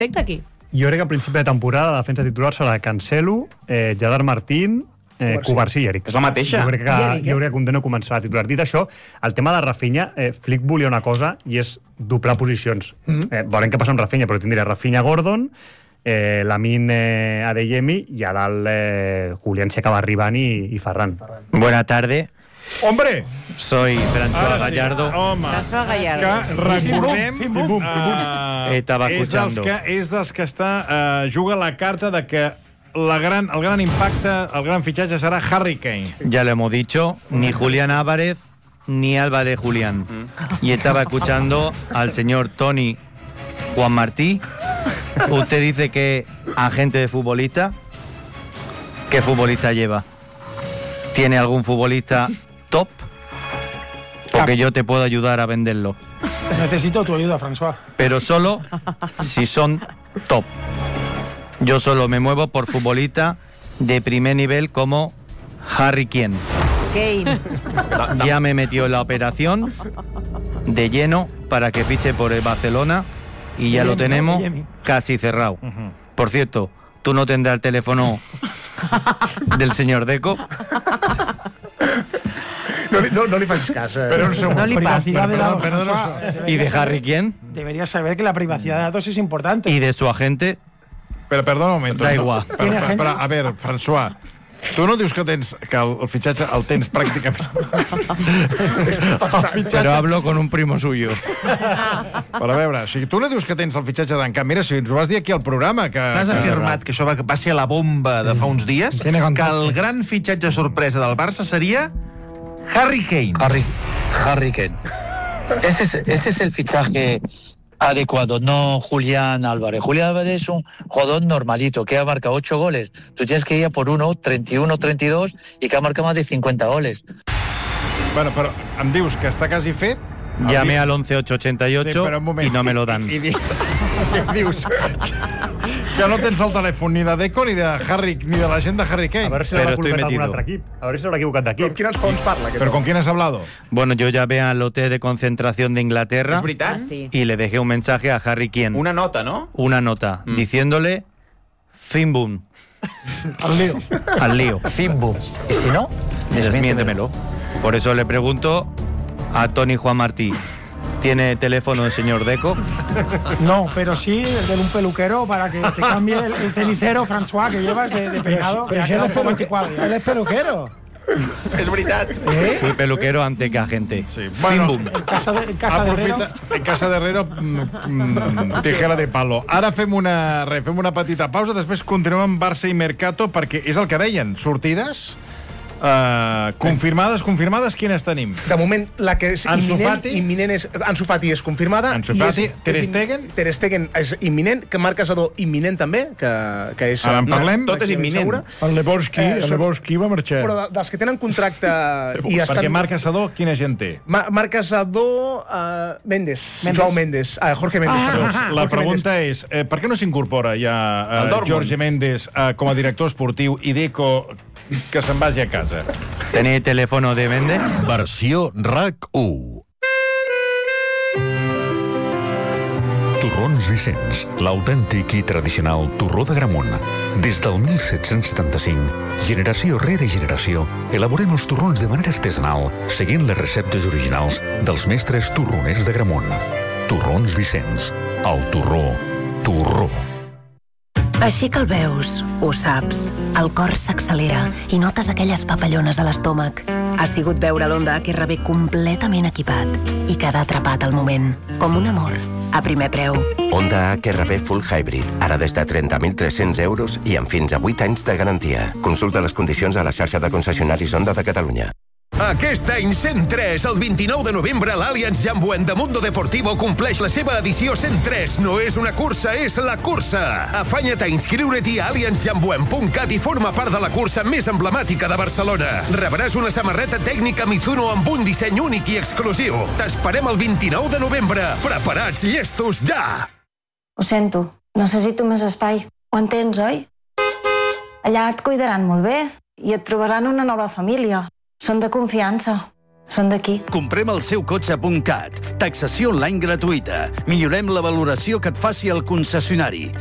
Perfecte, aquí. Jo crec que a principi de temporada la defensa titular serà Cancelo, Gerard Martín, Cubarsí i Eric. És la mateixa. Jo crec que Condeno començarà a titular. Dit això, el tema de Rafinha, Flick volia una cosa i és doblar posicions. Veurem què passa amb Rafinha, però tindria Rafinha Gordon, Lamine Adeyemi i a dalt Julián se acaba arribant i Ferran. Buena tarde. ¡Hombre! Soy François Gallardo. François Gallardo. Que recordem... És dels que juga la carta de que el gran impacte, el gran fitxatge serà Harry Kane. Ya lo hemos dicho, ni Julián Álvarez ni Álvarez Julián. Y estaba escuchando al señor Tony Juan Martí. Usted dice que agente de futbolista. ¿Qué futbolista lleva? ¿Tiene algún futbolista top? Porque yo te puedo ayudar a venderlo. Necesito tu ayuda, François. Pero solo si son top. Yo solo me muevo por futbolista de primer nivel como Harry Kane. Ya me metió en la operación de lleno para que fiche por el Barcelona y ya lo tenemos casi cerrado. Por cierto, ¿tú no tendrás el teléfono del señor Deco? No li facis cas. Pero un segundo. No li privacidad de datos. ¿Y de Harry Kane? Deberías saber que la privacidad de datos es importante. ¿Y de su agente? Però perdona un moment. Da igual. Però, a veure, François, tu no dius que el fitxatge el tens pràcticament... Pero hablo con un primo suyo. Però a veure, o sigui, tu no dius que tens el fitxatge d'en Camp. Mira, si ens ho vas dir aquí al programa... Has afirmat que això va ser la bomba de fa uns dies, que el gran fitxatge sorpresa del Barça seria Harry Kane. Harry Kane. Ese es el fichaje adecuado, no Julián Álvarez. Julián Álvarez es un jodón normalito, que ha marcado 8 goles. Tú tienes que ir a por uno, 31, 32, y que ha marcado más de 50 goles. Bueno, però em dius que està quasi fet? Llamé al 11888 y no me lo dan. I dius que no tens el telèfon ni de Deco ni de la gent de Harry Kane. A veure si l'ha col·locat algun altre equip. A veure si l'ha equivocat d'equip. Amb quines fonts parla? ¿Pero con quién has hablado? Bueno, yo llamé al hotel de concentración de Inglaterra. És veritat? Sí. Y le dejé un mensaje a Harry Kane. Una nota, no? Una nota, diciéndole Fimbum. Al lío. Fimbu. Y si no, Desmiéntemelo. Por eso le pregunto a Tony Juan Martí, ¿tiene teléfono del señor Deco? No, pero sí el de un peluquero para que te cambie el cenicero, François, que llevas de peinado. Pero si él es peluquero. És veritat. Fui peluquero antes que agente. Sí. Bueno, Fimbum. En casa de Herrero. En casa d'Herrero, tijera de palo. Ara fem una petita pausa, després continuem amb Barça i Mercato, perquè és el que deien, sortides... confirmades, quines tenim? De moment, la que és imminent és... Ansu Fati és confirmada. Ansu Fati, Ter Stegen? Ter Stegen és imminent, que Marc Casador imminent també, que és... Ara en parlem. Tot és imminent. El Lewandowski va marxar. Però dels que tenen contracte... Perquè Marc Casador, quina gent té? Marc Casador, Joao Mendes. Jorge Mendes. La pregunta és, per què no s'incorpora ja Jorge Mendes com a director esportiu i Deco que se'n vagi a casa? ¿Tenéis teléfono de Méndez? Versió RAC1. Torrons Vicenç, l'autèntic i tradicional torró de Gramunt. Des del 1775, generació rere generació, elaborem els torrons de manera artesanal, seguint les receptes originals dels mestres torroners de Gramunt. Torrons Vicenç, el torró. Així que el veus, ho saps, el cor s'accelera i notes aquelles papallones a l'estómac. Ha sigut veure l'Honda HRV completament equipat i quedar atrapat al moment, com un amor, a primer preu. Honda HRV Full Hybrid, ara des de 30.300 euros i amb fins a 8 anys de garantia. Consulta les condicions a la xarxa de concessionaris Honda de Catalunya. Aquest any 103, el 29 de novembre, l'Allianz Jambuent de Mundo Deportivo compleix la seva edició 103. No és una cursa, és la cursa. Afanya't a inscriure't a allianzjambuent.cat i forma part de la cursa més emblemàtica de Barcelona. Rebràs una samarreta tècnica Mizuno amb un disseny únic i exclusiu. T'esperem el 29 de novembre. Preparats, llestos, ja! Ho sento, necessito més espai. Ho entens, oi? Allà et cuidaran molt bé i et trobaran una nova família. Són de confiança. Són d'aquí. Comprem el seu cotxe.cat. Taxació online gratuïta. Millorem la valoració que et faci el concessionari.